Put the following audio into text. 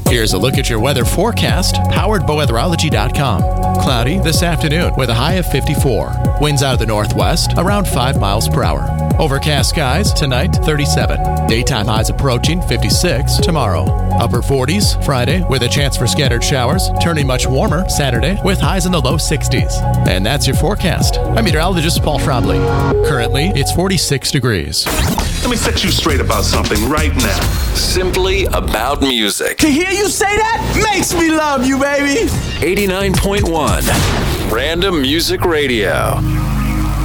Here's a look at your weather forecast, powered by weatherology.com. Cloudy this afternoon with a high of 54. Winds out of the northwest around 5 miles per hour. Overcast skies tonight, 37. Daytime highs approaching 56 tomorrow. Upper 40s Friday with a chance for scattered showers, turning much warmer Saturday with highs in the low 60s. And that's your forecast. I'm meteorologist Paul Frobley. Currently, it's 46 degrees. Let me set you straight about something right now. Simply about music. To hear you say that makes me love you, baby. 89.1 Random Music Radio.